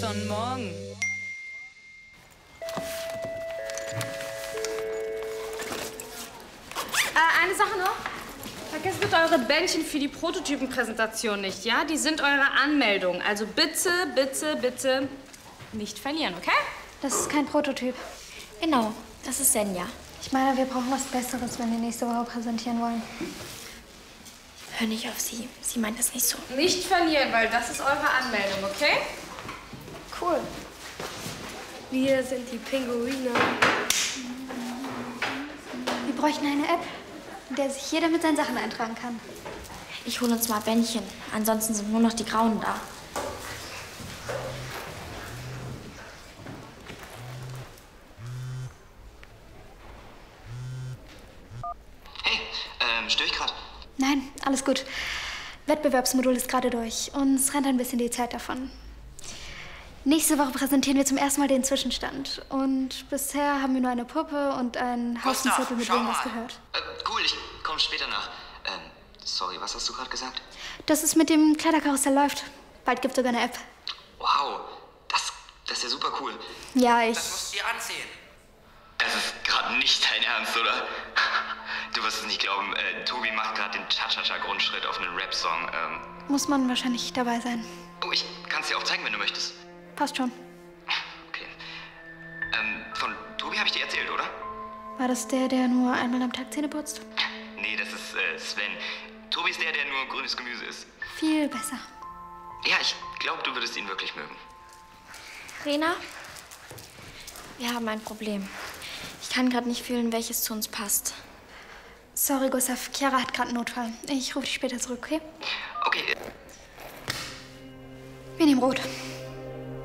schon morgen. Eine Sache noch. Vergesst bitte eure Bändchen für die Prototypenpräsentation nicht, ja? Die sind eure Anmeldung. Also bitte, bitte, bitte nicht verlieren, okay? Das ist kein Prototyp. Genau, das ist Senja. Ich meine, wir brauchen was Besseres, wenn wir nächste Woche präsentieren wollen. Hör nicht auf sie. Sie meint es nicht so. Nicht verlieren, weil das ist eure Anmeldung, okay? Cool. Wir sind die Pinguine. Wir bräuchten eine App, in der sich jeder mit seinen Sachen eintragen kann. Ich hole uns mal Bändchen. Ansonsten sind nur noch die Grauen da. Hey, störe ich gerade? Nein, alles gut. Wettbewerbsmodul ist gerade durch. Uns rennt ein bisschen die Zeit davon. Nächste Woche präsentieren wir zum ersten Mal den Zwischenstand. Und bisher haben wir nur eine Puppe und einen Hauszettel, mit dem was gehört. Cool, ich komme später nach. Sorry, was hast du gerade gesagt? Dass es mit dem Kleiderkarussell läuft. Bald gibt's sogar eine App. Wow, das ist ja super cool. Ja, Das musst du dir ansehen. Das ist gerade nicht dein Ernst, oder? Du wirst es nicht glauben, Tobi macht gerade den Cha-Cha-Cha-Grundschritt auf einen Rap-Song. Muss man wahrscheinlich dabei sein. Oh, ich kann es dir auch zeigen, wenn du möchtest. Passt schon. Okay. Von Tobi habe ich dir erzählt, oder? War das der nur einmal am Tag Zähne putzt? Nee, das ist Sven. Tobi ist der nur grünes Gemüse isst. Viel besser. Ja, ich glaube, du würdest ihn wirklich mögen. Rena, wir haben ein Problem. Ich kann gerade nicht fühlen, welches zu uns passt. Sorry, Gustav. Chiara hat gerade einen Notfall. Ich rufe dich später zurück, okay? Okay. Wir nehmen Rot.